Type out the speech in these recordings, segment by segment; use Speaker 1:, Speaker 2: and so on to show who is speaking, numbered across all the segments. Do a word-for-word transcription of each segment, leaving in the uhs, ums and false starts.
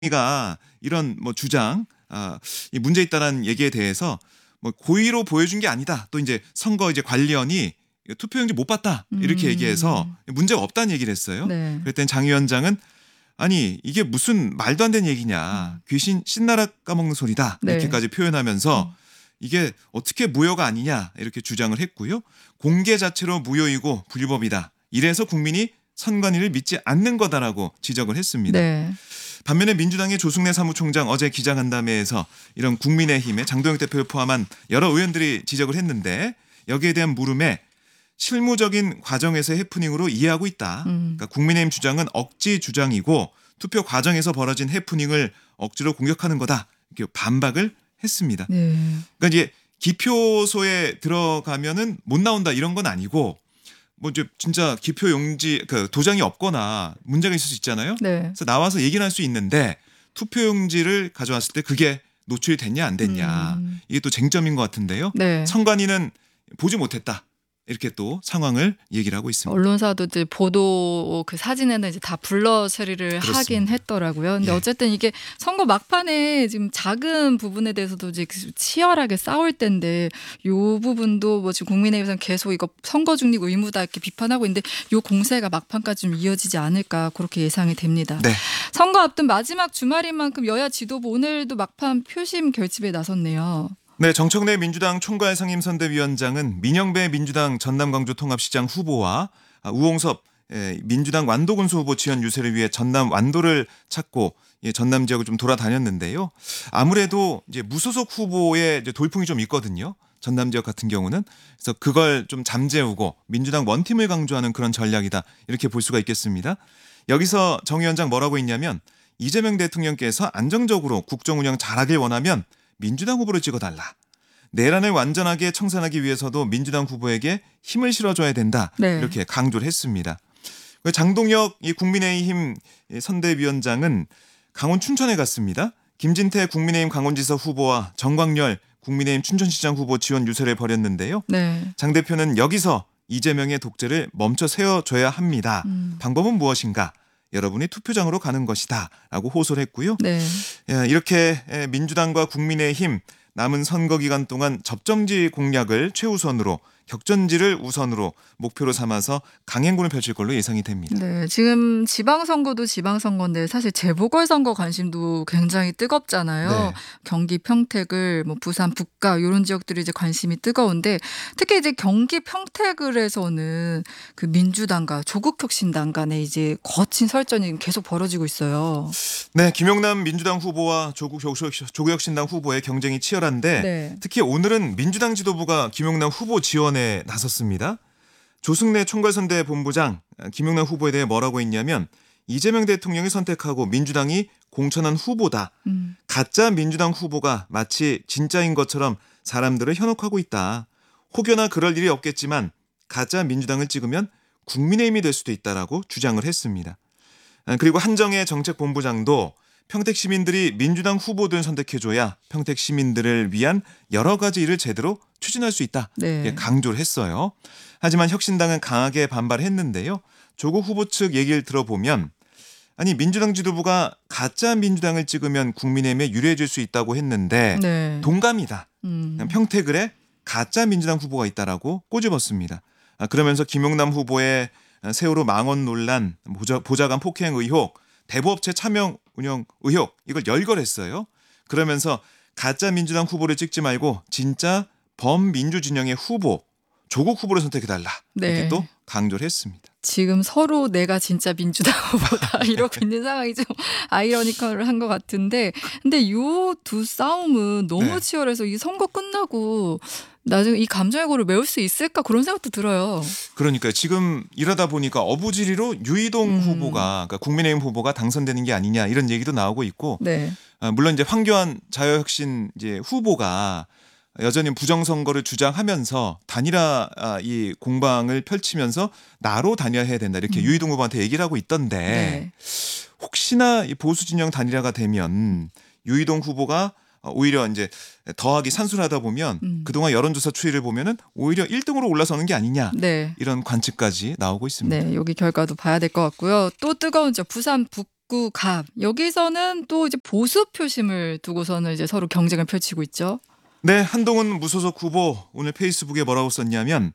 Speaker 1: 가 이런 뭐 주장, 아, 이 문제 있다라는 얘기에 대해서 뭐 고의로 보여준 게 아니다. 또 이제 선거 이제 관리원이 투표용지 못 봤다 이렇게
Speaker 2: 음.
Speaker 1: 얘기해서 문제가 없다는 얘기를 했어요.
Speaker 2: 네.
Speaker 1: 그랬더니 장 위원장은 아니 이게 무슨 말도 안 되는 얘기냐,
Speaker 2: 음.
Speaker 1: 귀신 신나락 까먹는 소리다
Speaker 2: 네.
Speaker 1: 이렇게까지 표현하면서
Speaker 2: 음.
Speaker 1: 이게 어떻게 무효가 아니냐 이렇게 주장을 했고요. 공개 자체로 무효이고 불법이다. 이래서 국민이 선관위를 믿지 않는 거다라고 지적을 했습니다.
Speaker 2: 네.
Speaker 1: 반면에 민주당의 조승래 사무총장 어제 기자간담회에서 이런 국민의힘의 장도영 대표를 포함한 여러 의원들이 지적을 했는데 여기에 대한 물음에 실무적인 과정에서의 해프닝으로 이해하고 있다.
Speaker 2: 음.
Speaker 1: 그러니까 국민의힘 주장은 억지 주장이고 투표 과정에서 벌어진 해프닝을 억지로 공격하는 거다. 이렇게 반박을 했습니다.
Speaker 2: 네.
Speaker 1: 그러니까 이제 기표소에 들어가면은 못 나온다 이런 건 아니고 뭐 이제 진짜 기표 용지 그 도장이 없거나 문제가 있을 수 있잖아요.
Speaker 2: 네.
Speaker 1: 그래서 나와서 얘기를 할 수 있는데 투표 용지를 가져왔을 때 그게 노출이 됐냐 안 됐냐
Speaker 2: 음.
Speaker 1: 이게 또 쟁점인 것 같은데요.
Speaker 2: 네.
Speaker 1: 선관위는 보지 못했다. 이렇게 또 상황을 얘기를 하고 있습니다.
Speaker 2: 언론사도 이제 보도 그 사진에는 이제 다 블러 처리를
Speaker 1: 그렇습니다.
Speaker 2: 하긴 했더라고요. 근데
Speaker 1: 예.
Speaker 2: 어쨌든 이게 선거 막판에 지금 작은 부분에 대해서도 이제 치열하게 싸울 텐데 요 부분도 뭐 지금 국민의힘에서는 계속 이거 선거 중립 의무다 이렇게 비판하고 있는데 요 공세가 막판까지 좀 이어지지 않을까 그렇게 예상이 됩니다.
Speaker 1: 네.
Speaker 2: 선거 앞둔 마지막 주말인 만큼 여야 지도부 오늘도 막판 표심 결집에 나섰네요.
Speaker 1: 네, 정청래 민주당 총괄 상임선대위원장은 민영배 민주당 전남 광주 통합시장 후보와 우홍섭 민주당 완도군수 후보 지원 유세를 위해 전남 완도를 찾고 전남 지역을 좀 돌아다녔는데요. 아무래도 이제 무소속 후보의 이제 돌풍이 좀 있거든요. 전남 지역 같은 경우는. 그래서 그걸 좀 잠재우고 민주당 원팀을 강조하는 그런 전략이다. 이렇게 볼 수가 있겠습니다. 여기서 정 위원장 뭐라고 했냐면 이재명 대통령께서 안정적으로 국정 운영 잘하길 원하면 민주당 후보를 찍어달라. 내란을 완전하게 청산하기 위해서도 민주당 후보에게 힘을 실어줘야 된다.
Speaker 2: 네.
Speaker 1: 이렇게 강조를 했습니다. 장동혁 이 국민의힘 선대위원장은 강원 춘천에 갔습니다. 김진태 국민의힘 강원지사 후보와 정광열 국민의힘 춘천시장 후보 지원 유세를 벌였는데요.
Speaker 2: 네.
Speaker 1: 장 대표는 여기서 이재명의 독재를 멈춰 세워줘야 합니다.
Speaker 2: 음.
Speaker 1: 방법은 무엇인가? 여러분이 투표장으로 가는 것이다 라고 호소를 했고요.
Speaker 2: 네.
Speaker 1: 이렇게 민주당과 국민의힘 남은 선거 기간 동안 접점지 공략을 최우선으로 격전지를 우선으로 목표로 삼아서 강행군을 펼칠 걸로 예상이 됩니다.
Speaker 2: 네, 지금 지방선거도 지방선거인데 사실 재보궐선거 관심도 굉장히 뜨겁잖아요.
Speaker 1: 네.
Speaker 2: 경기 평택을 뭐 부산 북가 이런 지역들이 이제 관심이 뜨거운데 특히 이제 경기 평택을에서는 그 민주당과 조국혁신당 간에 이제 거친 설전이 계속 벌어지고 있어요.
Speaker 1: 네, 김용남 민주당 후보와 조국, 조국혁신당 후보의 경쟁이 치열한데
Speaker 2: 네.
Speaker 1: 특히 오늘은 민주당 지도부가 김용남 후보 지원에 나섰습니다. 조승래 총괄선대 본부장 김용남 후보에 대해 뭐라고 했냐면 이재명 대통령이 선택하고 민주당이 공천한 후보다.
Speaker 2: 음.
Speaker 1: 가짜 민주당 후보가 마치 진짜인 것처럼 사람들을 현혹하고 있다. 혹여나 그럴 일이 없겠지만 가짜 민주당을 찍으면 국민의힘이 될 수도 있다라고 주장을 했습니다. 그리고 한정혜 정책본부장도 평택 시민들이 민주당 후보들 선택해줘야 평택 시민들을 위한 여러 가지 일을 제대로 추진할 수 있다.
Speaker 2: 네.
Speaker 1: 강조를 했어요. 하지만 혁신당은 강하게 반발했는데요. 조국 후보 측 얘기를 들어보면 아니 민주당 지도부가 가짜 민주당을 찍으면 국민의힘에 유리해질 수 있다고 했는데
Speaker 2: 네.
Speaker 1: 동감이다.
Speaker 2: 음.
Speaker 1: 평택을에 가짜 민주당 후보가 있다라고 꼬집었습니다. 그러면서 김용남 후보의 세월호 망언 논란, 보좌관 폭행 의혹, 대부업체 차명 운영 의혹 이걸 열거했어요. 그러면서 가짜 민주당 후보를 찍지 말고 진짜 범민주 진영의 후보 조국 후보를 선택해달라.
Speaker 2: 네.
Speaker 1: 이렇게 또 강조를 했습니다.
Speaker 2: 지금 서로 내가 진짜 민주당 후보다 이러고 있는 상황이 좀 아이러니컬한 것 같은데 근데 요 두 싸움은 너무
Speaker 1: 네.
Speaker 2: 치열해서 이 선거 끝나고 나중에 이 감정의 고를 메울 수 있을까 그런 생각도 들어요.
Speaker 1: 그러니까 지금 이러다 보니까 어부지리로 유이동
Speaker 2: 음.
Speaker 1: 후보가 그러니까 국민의힘 후보가 당선되는 게 아니냐 이런 얘기도 나오고 있고
Speaker 2: 네.
Speaker 1: 아, 물론 이제 황교안 자유혁신 이제 후보가 여전히 부정선거를 주장하면서 단일화 아, 이 공방을 펼치면서 나로 단일화해야 된다 이렇게
Speaker 2: 음.
Speaker 1: 유이동 후보한테 얘기를 하고 있던데
Speaker 2: 네.
Speaker 1: 혹시나 이 보수 진영 단일화가 되면 유이동 후보가 오히려 이제 더하기 산수를 하다 보면
Speaker 2: 음.
Speaker 1: 그동안 여론조사 추이를 보면은 오히려 일 등으로 올라서는 게 아니냐
Speaker 2: 네.
Speaker 1: 이런 관측까지 나오고 있습니다.
Speaker 2: 네, 여기 결과도 봐야 될 것 같고요. 또 뜨거운 저 부산 북 북구, 갑 여기서는 또 이제 보수 표심을 두고서는 이제 서로 경쟁을 펼치고 있죠.
Speaker 1: 네, 한동훈 무소속 후보 오늘 페이스북에 뭐라고 썼냐면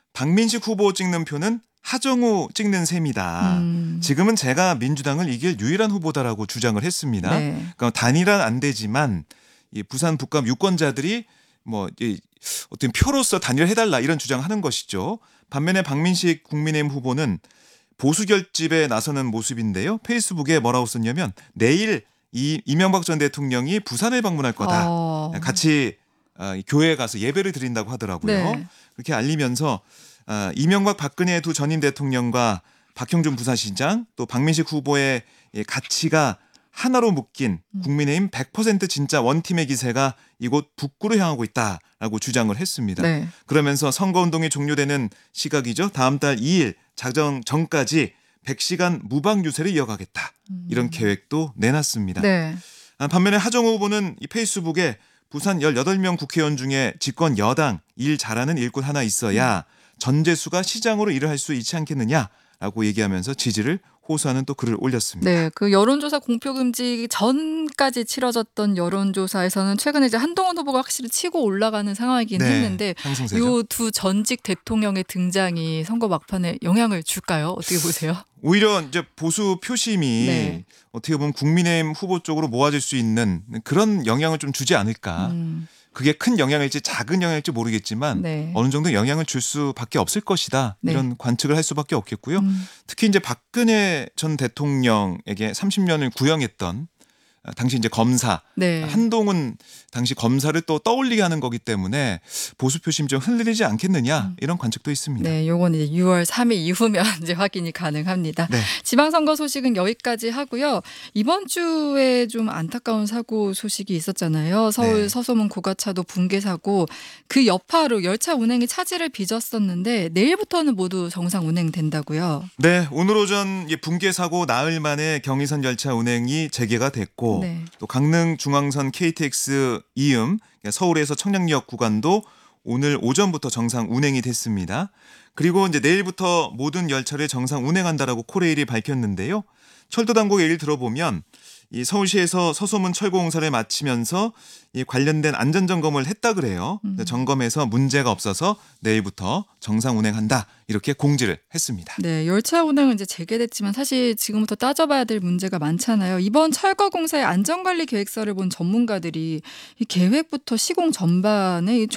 Speaker 1: 박민식 후보 찍는 표는 하정우 찍는 셈이다.
Speaker 2: 음.
Speaker 1: 지금은 제가 민주당을 이길 유일한 후보다라고 주장을 했습니다.
Speaker 2: 네.
Speaker 1: 그러니까 단일화는 안 되지만 이 부산 북감 유권자들이 뭐 이 어떤 표로서 단일해달라 이런 주장하는 것이죠. 반면에 박민식 국민의힘 후보는 보수 결집에 나서는 모습인데요. 페이스북에 뭐라고 썼냐면 내일 이 이명박 전 대통령이 부산을 방문할 거다.
Speaker 2: 어.
Speaker 1: 같이 어, 교회에 가서 예배를 드린다고 하더라고요.
Speaker 2: 네.
Speaker 1: 그렇게 알리면서 어, 이명박 박근혜 두 전임 대통령과 박형준 부산시장 또 박민식 후보의 이 가치가 하나로 묶인 국민의힘 백 퍼센트 진짜 원팀의 기세가 이곳 북구로 향하고 있다라고 주장을 했습니다.
Speaker 2: 네.
Speaker 1: 그러면서 선거운동이 종료되는 시각이죠. 다음 달 이 일 자정 전까지 백 시간 무방 유세를 이어가겠다. 이런 계획도 내놨습니다.
Speaker 2: 네.
Speaker 1: 아, 반면에 하정우 후보는 이 페이스북에 부산 열여덟 명 국회의원 중에 집권 여당 일 잘하는 일꾼 하나 있어야 전재수가 시장으로 일을 할 수 있지 않겠느냐라고 얘기하면서 지지를 호소하는 또 글을 올렸습니다.
Speaker 2: 네, 그 여론조사 공표 금지 전까지 치러졌던 여론조사에서는 최근에 이제 한동훈 후보가 확실히 치고 올라가는 상황이긴
Speaker 1: 네,
Speaker 2: 했는데
Speaker 1: 상승세죠.
Speaker 2: 요 두 전직 대통령의 등장이 선거 막판에 영향을 줄까요? 어떻게 보세요?
Speaker 1: 오히려 이제 보수 표심이
Speaker 2: 네.
Speaker 1: 어떻게 보면 국민의힘 후보 쪽으로 모아질 수 있는 그런 영향을 좀 주지 않을까.
Speaker 2: 음,
Speaker 1: 그게 큰 영향일지 작은 영향일지 모르겠지만
Speaker 2: 네.
Speaker 1: 어느 정도 영향을 줄 수밖에 없을 것이다.
Speaker 2: 네.
Speaker 1: 이런 관측을 할 수밖에 없겠고요.
Speaker 2: 음,
Speaker 1: 특히 이제 박근혜 전 대통령에게 삼십 년을 구형했던 당시 이제 검사
Speaker 2: 네.
Speaker 1: 한동훈 당시 검사를 또 떠올리게 하는 거기 때문에 보수 표심이 좀 흔들리지 않겠느냐 이런 관측도 있습니다.
Speaker 2: 네, 요건 이제 유월 삼 일 이후면 이제 확인이 가능합니다.
Speaker 1: 네.
Speaker 2: 지방선거 소식은 여기까지 하고요. 이번 주에 좀 안타까운 사고 소식이 있었잖아요. 서울
Speaker 1: 네.
Speaker 2: 서소문 고가차도 붕괴 사고 그 여파로 열차 운행이 차질을 빚었었는데 내일부터는 모두 정상 운행된다고요.
Speaker 1: 네, 오늘 오전 이 붕괴 사고 나흘 만에 경의선 열차 운행이 재개가 됐고
Speaker 2: 네.
Speaker 1: 또 강릉 중앙선 케이티엑스 이음 서울에서 청량리역 구간도 오늘 오전부터 정상 운행이 됐습니다. 그리고 이제 내일부터 모든 열차를 정상 운행한다라고 코레일이 밝혔는데요. 철도 당국의 얘기를 들어보면 이 서울시에서 서소문 철거 공사를 마치면서 이 관련된 안전 점검을 했다 그래요.
Speaker 2: 음.
Speaker 1: 점검에서 문제가 없어서 내일부터 정상 운행한다 이렇게 공지를 했습니다.
Speaker 2: 네, 열차 운행은 이제 재개됐지만 사실 지금부터 따져봐야 될 문제가 많잖아요. 이번 철거 공사의 안전관리 계획서를 본 전문가들이 이 계획부터 시공 전반에 이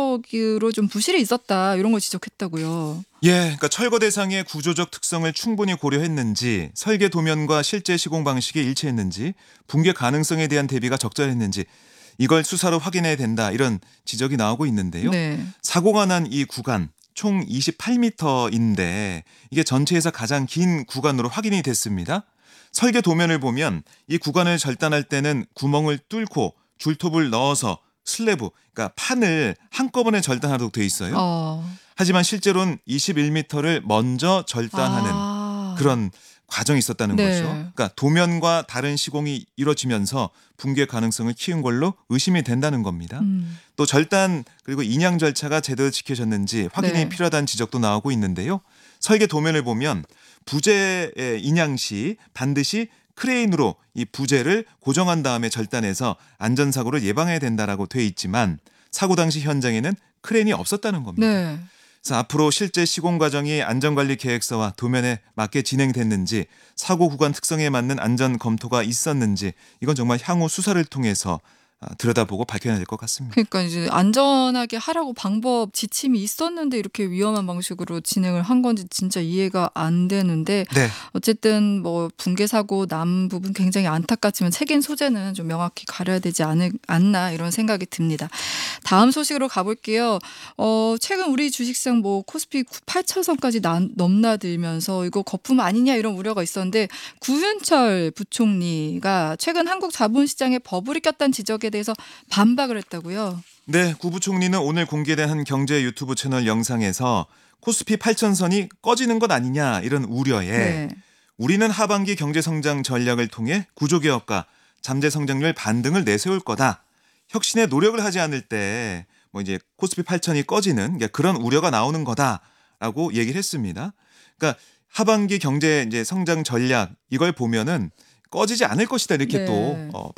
Speaker 2: 총체적으로 좀 부실이 있었다 이런 걸 지적했다고요.
Speaker 1: 예, 그러니까 철거 대상의 구조적 특성을 충분히 고려했는지, 설계 도면과 실제 시공 방식이 일치했는지, 붕괴 가능성에 대한 대비가 적절했는지 이걸 수사로 확인해야 된다 이런 지적이 나오고 있는데요.
Speaker 2: 네.
Speaker 1: 사고가 난 이 구간 총 이십팔 미터인데 이게 전체에서 가장 긴 구간으로 확인이 됐습니다. 설계 도면을 보면 이 구간을 절단할 때는 구멍을 뚫고 줄톱을 넣어서 슬래브, 그러니까 판을 한꺼번에 절단하도록 돼 있어요.
Speaker 2: 어.
Speaker 1: 하지만 실제로는 이십일 미터를 먼저 절단하는
Speaker 2: 아.
Speaker 1: 그런 과정이 있었다는
Speaker 2: 네.
Speaker 1: 거죠. 그러니까 도면과 다른 시공이 이루어지면서 붕괴 가능성을 키운 걸로 의심이 된다는 겁니다.
Speaker 2: 음.
Speaker 1: 또 절단 그리고 인양 절차가 제대로 지켜졌는지 확인이
Speaker 2: 네.
Speaker 1: 필요하다는 지적도 나오고 있는데요. 설계 도면을 보면 부재의 인양 시 반드시 크레인으로 이 부재를 고정한 다음에 절단해서 안전사고를 예방해야 된다라고 돼 있지만 사고 당시 현장에는 크레인이 없었다는 겁니다.
Speaker 2: 네.
Speaker 1: 그래서 앞으로 실제 시공 과정이 안전관리 계획서와 도면에 맞게 진행됐는지 사고 구간 특성에 맞는 안전 검토가 있었는지 이건 정말 향후 수사를 통해서 들여다보고 밝혀야 될 것 같습니다.
Speaker 2: 그러니까 이제 안전하게 하라고 방법 지침이 있었는데 이렇게 위험한 방식으로 진행을 한 건지 진짜 이해가 안 되는데
Speaker 1: 네.
Speaker 2: 어쨌든 뭐 붕괴 사고 남 부분 굉장히 안타깝지만 책임 소재는 좀 명확히 가려야 되지 않을, 않나 이런 생각이 듭니다. 다음 소식으로 가볼게요. 어, 최근 우리 주식시장 뭐 코스피 팔천 선까지 난- 넘나들면서 이거 거품 아니냐 이런 우려가 있었는데 구윤철 부총리가 최근 한국 자본시장에 버블이 꼈다는 지적에 대해서 반박을 했다고요.
Speaker 1: 네, 구 부총리는 오늘 공개된 한 경제 유튜브 채널 영상에서 코스피 팔천 선이 꺼지는 것 아니냐 이런 우려에
Speaker 2: 네.
Speaker 1: 우리는 하반기 경제 성장 전략을 통해 구조 개혁과 잠재 성장률 반등을 내세울 거다. 혁신에 노력을 하지 않을 때 뭐 이제 코스피 팔천이 꺼지는 그런 우려가 나오는 거다라고 얘기를 했습니다. 그러니까 하반기 경제 이제 성장 전략 이걸 보면은 꺼지지 않을 것이다 이렇게
Speaker 2: 네.
Speaker 1: 또 어,